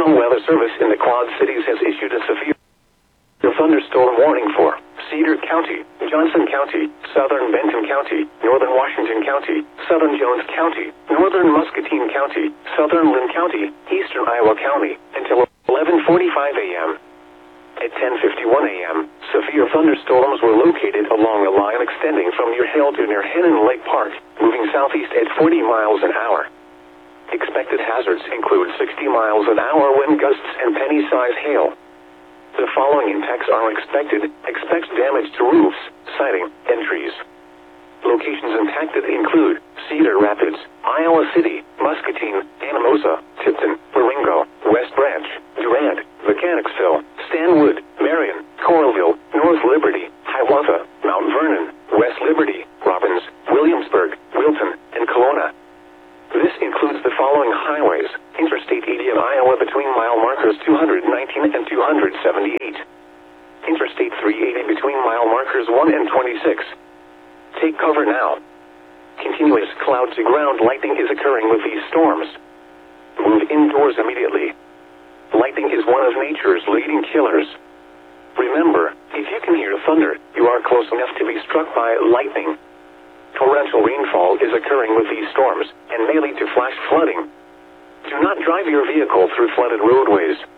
National Weather Service in the Quad Cities has issued a severe thunderstorm warning for Cedar County, Johnson County, Southern Benton County, Northern Washington County, Southern Jones County, Northern Muscatine County, Southern Linn County, Eastern Iowa County, until 11:45 a.m. At 10:51 a.m., severe thunderstorms were located along a line extending from Muir Hill to near Hennen Lake Park, moving southeast at 40 miles an hour. Expected hazards include 60 miles an hour wind gusts and penny-size hail. The following impacts are expected. Expect damage to roofs, siding, and trees. Locations impacted include Cedar Rapids, Iowa City, Muscatine, Anamosa, Tipton, Marengo, West Branch, Durand, Mechanicsville, Stanwood, Marion, Coralville, North Liberty, Hiawatha, Mount Vernon, West Liberty, Robbins, Williamsburg, Wilton, and Kelowna. This includes the following highways: Interstate 80 in Iowa between mile markers 219 and 278. Interstate 380 between mile markers 1 and 26. Take cover now. Continuous cloud-to-ground lightning is occurring with these storms. Move indoors immediately. Lightning is one of nature's leading killers. Remember, if you can hear thunder, you are close enough to be struck by lightning. Torrential rainfall is occurring with these storms and may lead to flash flooding. Do not drive your vehicle through flooded roadways.